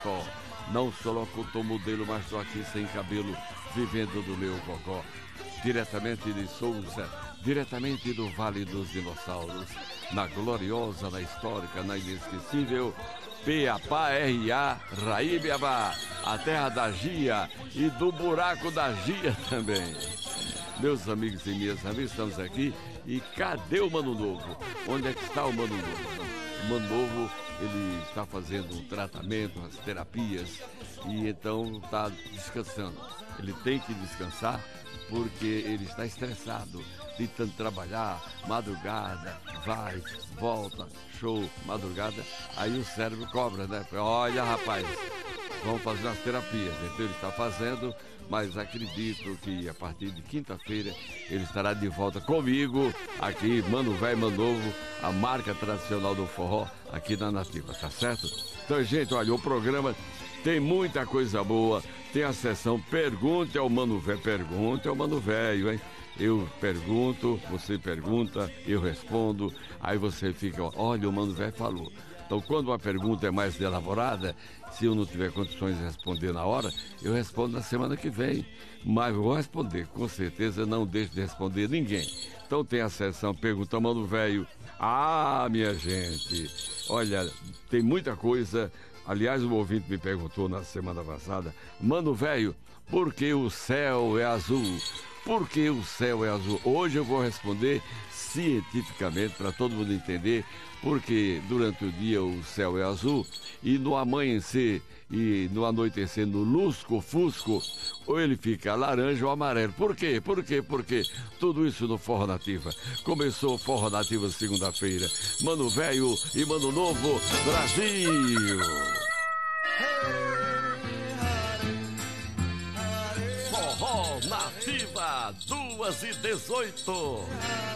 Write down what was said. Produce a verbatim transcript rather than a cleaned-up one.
Ó, não só locutor modelo, mas estou aqui sem cabelo, vivendo do meu gogó. Diretamente de Souza, diretamente do Vale dos Dinossauros, na gloriosa, na histórica, na inesquecível Piapá R A Raíbiabá, a terra da Gia e do buraco da Gia também. Meus amigos e minhas amigas, estamos aqui e cadê o Mano Novo? Onde é que está o Mano Novo? O Mano Novo, ele está fazendo um tratamento, as terapias, e então está descansando. Ele tem que descansar porque ele está estressado, de tanto trabalhar, madrugada, vai, volta, show, madrugada, aí o cérebro cobra, né? Olha, rapaz, vamos fazer as terapias. Então ele está fazendo, mas acredito que a partir de quinta-feira ele estará de volta comigo aqui, Mano Velho, Mano Novo, a marca tradicional do forró aqui na Nativa, tá certo? Então, gente, olha, o programa tem muita coisa boa, tem a sessão Pergunte ao Mano Velho, Pergunte ao Mano Velho, hein? Eu pergunto, você pergunta, eu respondo, aí você fica, olha, o Mano Velho falou. Então, quando uma pergunta é mais elaborada, se eu não tiver condições de responder na hora, eu respondo na semana que vem. Mas vou responder, com certeza não deixo de responder ninguém. Então tem a sessão Pergunta ao Mano Velho. Ah, minha gente, olha, tem muita coisa. Aliás, um ouvinte me perguntou na semana passada, Mano Velho, por que o céu é azul? Por que o céu é azul? Hoje eu vou responder cientificamente para todo mundo entender, porque durante o dia o céu é azul e no amanhecer e no anoitecer, no lusco-fusco, ou ele fica laranja ou amarelo. Por quê? Por quê? Por quê? Tudo isso no Forró Nativa. Começou o Forró Nativa segunda-feira. Mano Velho e Mano Novo, Brasil! Forró Nativa, duas e dezoito.